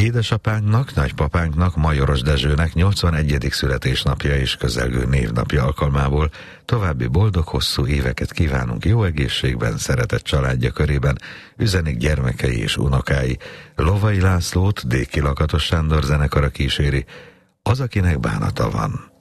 Édesapánknak, nagypapánknak, Majoros Dezsőnek 81. születésnapja és közelgő névnapja alkalmából további boldog hosszú éveket kívánunk jó egészségben, szeretett családja körében, üzenik gyermekei és unokái. Lovai Lászlót Déki Lakatos Sándor zenekara kíséri, Az, akinek bánata van.